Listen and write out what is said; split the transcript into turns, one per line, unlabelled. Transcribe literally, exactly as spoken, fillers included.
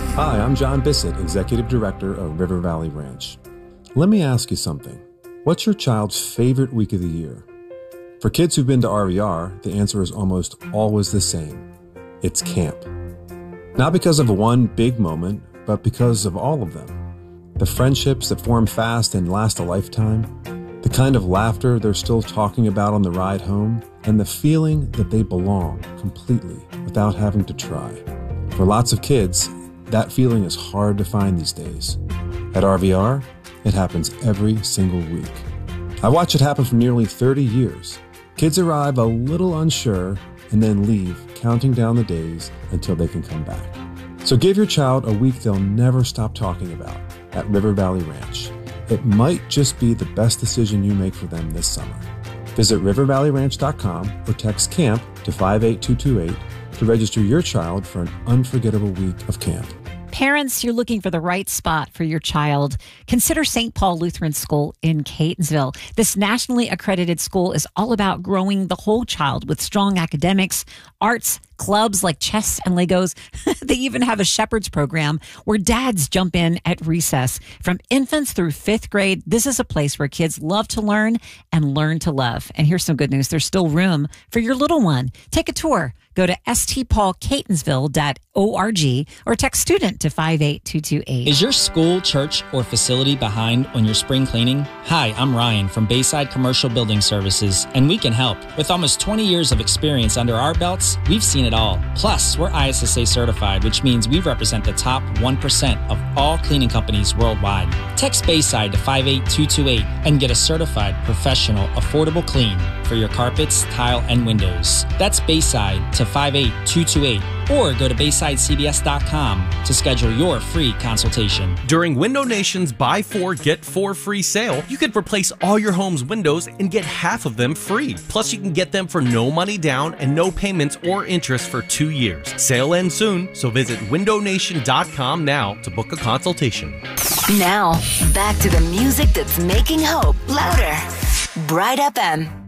Hi, I'm John Bissett, Executive Director of River Valley Ranch. Let me ask you something. What's your child's favorite week of the year? For kids who've been to R V R, the answer is almost always the same. It's camp. Not because of one big moment, but because of all of them. The friendships that form fast and last a lifetime, the kind of laughter they're still talking about on the ride home, and the feeling that they belong completely without having to try. For lots of kids, that feeling is hard to find these days. At R V R, it happens every single week. I watch it happen for nearly thirty years. Kids arrive a little unsure and then leave, counting down the days until they can come back. So give your child a week they'll never stop talking about at River Valley Ranch. It might just be the best decision you make for them this summer. Visit river valley ranch dot com or text CAMP to five eight two two eight to register your child for an unforgettable week of camp.
Parents, you're looking for the right spot for your child. Consider Saint Paul Lutheran School in Catonsville. This nationally accredited school is all about growing the whole child with strong academics, arts, clubs like chess and Legos. They even have a shepherd's program where dads jump in at recess. From infants through fifth grade, this is a place where kids love to learn and learn to love. And here's some good news. There's still room for your little one. Take a tour. Go to s t paul catonsville dot org or text student to five eight two two eight.
Is your school, church, or facility behind on your spring cleaning? Hi, I'm Ryan from Bayside Commercial Building Services, and we can help. With almost twenty years of experience under our belts, we've seen it all. Plus, we're I S S A certified, which means we represent the top one percent of all cleaning companies worldwide. Text Bayside to five eight two two eight and get a certified, professional, affordable clean for your carpets, tile, and windows. That's Bayside to five eight two two eight, or go to bayside c b s dot com to schedule your free consultation.
During Window Nation's Buy Four, Get Four free sale, you could replace all your home's windows and get half of them free. Plus, you can get them for no money down and no payments or interest for two years. Sale ends soon, so visit window nation dot com now to book a consultation.
Now, back to the music that's making hope louder. Bright F M.